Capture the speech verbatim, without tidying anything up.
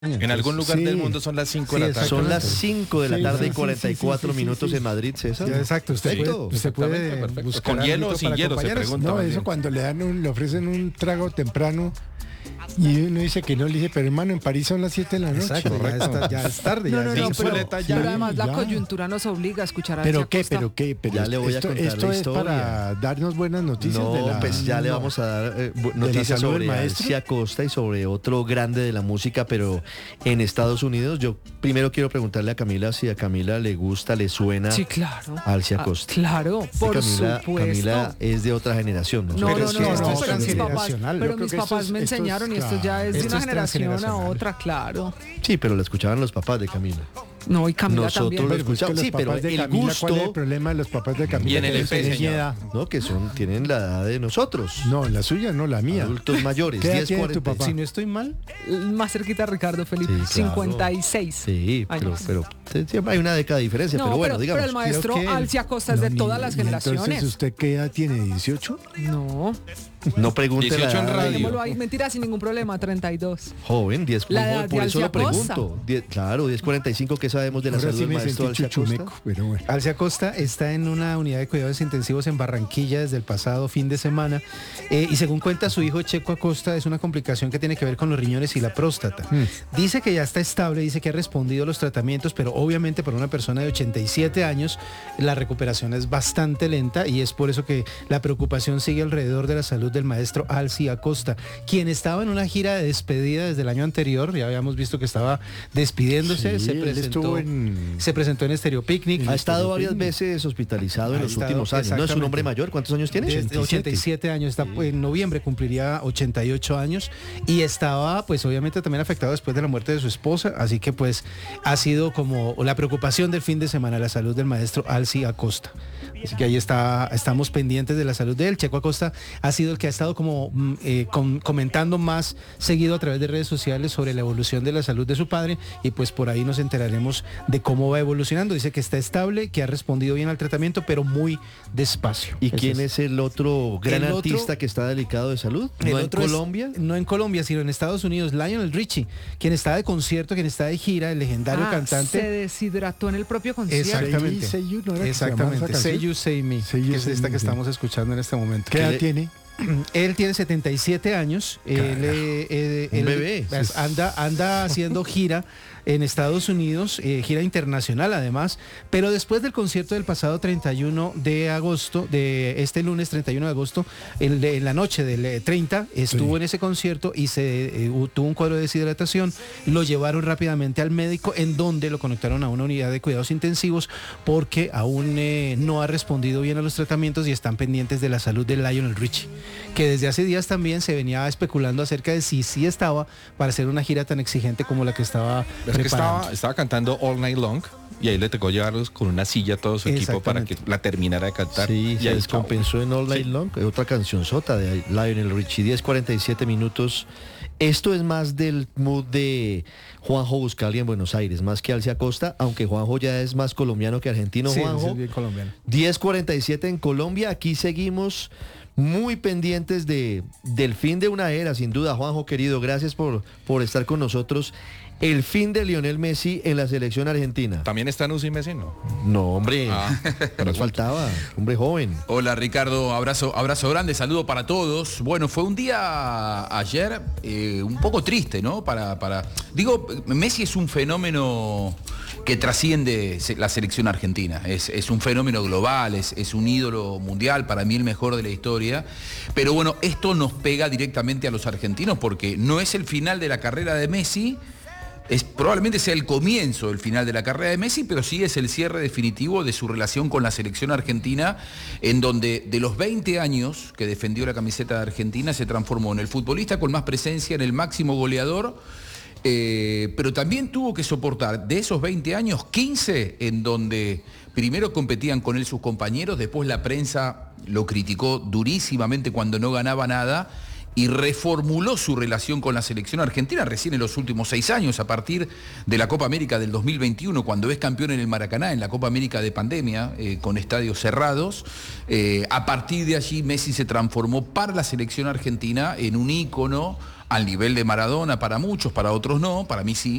En algún lugar sí. del mundo son las cinco Sí, de la tarde. exacto. Son las cinco de la Sí, tarde sí, y sí, cuarenta y cuatro sí, sí, sí, minutos sí. en Madrid, César. Ya, exacto, usted Perfecto. puede, usted puede Exactamente, perfecto. buscar Con hielo o alguito sin para hielo, se acompañarnos. pregunta No, más eso bien. cuando le dan un, le ofrecen un trago temprano y uno dice que no, le dice, pero hermano, en París son las siete de la noche. Exacto, ya, está- ya es tarde. No, ya no, es no, bien pero, soleta ya. pero además la Ya. coyuntura nos obliga a escuchar a ¿Pero Alcia qué? Costa. ¿Pero qué? Pero Ya le voy a esto, contar esto la es historia. para darnos buenas noticias No, de la... pues ya le no. vamos a dar eh, bu- ¿De la noticias salud del sobre maestro? Alcia Costa y sobre otro grande de la música, pero en Estados Unidos. Yo primero quiero preguntarle a Camila si a Camila le gusta, le suena Sí, claro. Alcia Ah, Costa. claro, Es que por Camila, supuesto. Camila es de otra generación, ¿no? No, Pero no, es no, que no, esto es pero mis papás, transgeneracional. pero Yo creo mis que esto papás es- me esto es- enseñaron y esto ya es de Esto una es generación a transgeneracional. otra, claro. Sí, pero la escuchaban los papás de Camila. No, y Camila Nosotros también. lo Pero es que escuchamos. los Sí, pero papás de el Camila, gusto- ¿cuál es el problema de los papás de Camila? Y en el Que E P, tienen señor. edad. ¿No? Que son, tienen la edad de nosotros. No, la suya, no, la mía. Adultos mayores. ¿Qué edad diez, tiene tu cuarenta. papá? Si no estoy mal, Más cerquita Ricardo Felipe, Sí, claro. cincuenta y seis. Sí, pero, años. pero te- siempre hay una década de diferencia. No, pero bueno, pero, digamos. pero el maestro Creo que- Alcia Costa es de No, todas ni- las y generaciones. Entonces, ¿usted qué edad tiene? ¿dieciocho? No, No pregunte la dieciocho en edad de- radio. dejémoslo ahí, mentira, sin ningún problema, treinta y dos. Joven, diez, La por- edad de por eso lo Alcia Costa. pregunto. diez, claro, diez cuarenta y cinco, ¿qué sabemos de la Ahora salud sí del me maestro sentí Alcia Costa? chuchumeco, pero bueno. Alcia Costa está en una unidad de cuidados intensivos en Barranquilla desde el pasado fin de semana eh, y según cuenta su hijo Checo Acosta es una complicación que tiene que ver con los riñones y la próstata. Dice que ya está estable, dice que ha respondido a los tratamientos, pero obviamente para una persona de ochenta y siete años la recuperación es bastante lenta y es por eso que la preocupación sigue alrededor de la salud del maestro Alcia Acosta, quien estaba en una gira de despedida desde el año anterior, ya habíamos visto que estaba despidiéndose, Sí, se, él presentó, estuvo en- se presentó en Estéreo Picnic. Ha estado Pero varias tiene- veces hospitalizado en Ha los estado, últimos años. ¿No es un exactamente. hombre mayor? ¿Cuántos años tiene? Desde ochenta y siete años, está, pues, en noviembre cumpliría ochenta y ocho años y estaba pues obviamente también afectado después de la muerte de su esposa, así que pues ha sido como la preocupación del fin de semana, la salud del maestro Alcia Acosta. Así que ahí está, estamos pendientes de la salud de él. Checo Acosta ha sido el que ha estado como mm, eh, com- comentando más seguido a través de redes sociales sobre la evolución de la salud de su padre y pues por ahí nos enteraremos de cómo va evolucionando. Dice que está estable, que ha respondido bien al tratamiento, pero muy despacio. ¿Y Eso quién es el otro gran El otro- artista que está delicado de salud? El ¿No en otro es- Colombia? no en Colombia, sino en Estados Unidos. Lionel Richie, quien está de concierto, quien está de gira, el legendario Ah, se cantante. deshidrató en el propio concierto. Exactamente. Say You, ¿no era que se llamaba esa Exactamente. canción? Say You, Say Me, Say You, que es Say esta Me, que sí. estamos escuchando en este momento. ¿Qué edad le- tiene? Él tiene setenta y siete años. Él, eh, eh, Un él, bebé. pues, anda, anda haciendo gira en Estados Unidos, eh, gira internacional además, pero después del concierto del pasado treinta y uno de agosto, de este lunes treinta y uno de agosto, el de- en la noche del eh, treinta, estuvo Sí. en ese concierto y se eh, hu- tuvo un cuadro de deshidratación, lo llevaron rápidamente al médico en donde lo conectaron a una unidad de cuidados intensivos porque aún eh, no ha respondido bien a los tratamientos y están pendientes de la salud de Lionel Richie, que desde hace días también se venía especulando acerca de si sí estaba para hacer una gira tan exigente como la que estaba Es que preparando. estaba, estaba cantando All Night Long y ahí le tocó llevarlos con una silla a todo su equipo para que Exactamente. la terminara de cantar. Sí, y se ahí, descompensó en All Night Long, otra canción sota de Lionel Richie, diez cuarenta y siete minutos. Esto es más del mood de Juanjo Buscali en Buenos Aires, más que Alcia Costa, aunque Juanjo ya es más colombiano que argentino. Sí, ese Juanjo, es bien colombiano. diez cuarenta y siete en Colombia, aquí seguimos muy pendientes de, del fin de una era, sin duda. Juanjo, querido, gracias por, por estar con nosotros. El fin de Lionel Messi en la selección argentina. ¿También está en U C I Messi? No. No, hombre, Ah, nos faltaba, hombre joven. Hola Ricardo, abrazo, abrazo grande, saludo para todos. Bueno, fue un día ayer eh, un poco triste, ¿no? Para, para. Digo, Messi es un fenómeno que trasciende se- la selección argentina. Es, es un fenómeno global, es, es un ídolo mundial, para mí el mejor de la historia. Pero bueno, esto nos pega directamente a los argentinos porque no es el final de la carrera de Messi. Es, probablemente sea el comienzo del final de la carrera de Messi, pero sí es el cierre definitivo de su relación con la selección argentina, en donde de los veinte años que defendió la camiseta de Argentina se transformó en el futbolista con más presencia, en el máximo goleador, eh, pero también tuvo que soportar de esos veinte años, quince en donde primero competían con él sus compañeros, después la prensa lo criticó durísimamente cuando no ganaba nada, y reformuló su relación con la selección argentina recién en los últimos seis años, a partir de la Copa América del dos mil veintiuno, cuando es campeón en el Maracaná, en la Copa América de pandemia, eh, con estadios cerrados. Eh, a partir de allí Messi se transformó para la selección argentina en un ícono al nivel de Maradona para muchos, para otros no, para mí sí,